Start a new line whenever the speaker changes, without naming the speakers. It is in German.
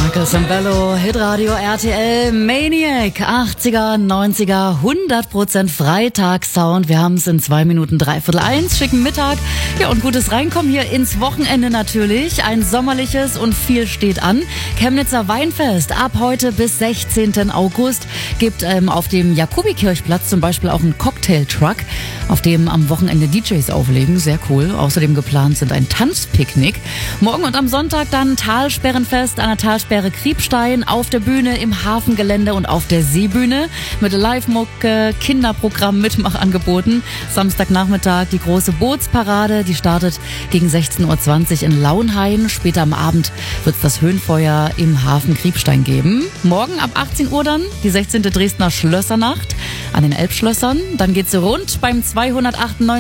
Marcus Bello, Hitradio RTL, Maniac, 80er, 90er, 100% Freitagssound. Wir haben es in 2 Minuten 1:15, schicken Mittag. Ja, und gutes Reinkommen hier ins Wochenende natürlich. Ein sommerliches und viel steht an. Chemnitzer Weinfest ab heute bis 16. August gibt auf dem Jakobikirchplatz zum Beispiel auch einen Cocktail-Truck, auf dem am Wochenende DJs auflegen. Sehr cool. Außerdem geplant sind ein Tanzpicknick. Morgen und am Sonntag dann Talsperrenfest an der Talsperre Kriebstein, auf der Bühne, im Hafengelände und auf der Seebühne mit Live-Mucke, Kinderprogramm, Mitmachangeboten. Samstagnachmittag die große Bootsparade, die startet gegen 16:20 Uhr in Launhain. Später am Abend wird es das Höhenfeuer im Hafen Kriebstein geben. Morgen ab 18 Uhr dann die 16. Dresdner Schlössernacht an den Elbschlössern. Dann geht's rund beim 298